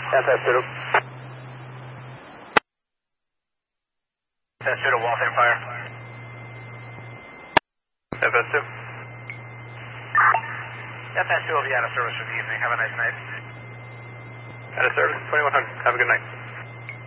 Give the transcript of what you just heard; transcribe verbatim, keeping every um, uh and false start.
F S two. F S two to Waltham Fire. F S two. F S two will be out of service for the evening. Have a nice night. Out of service, twenty-one hundred. Have a good night.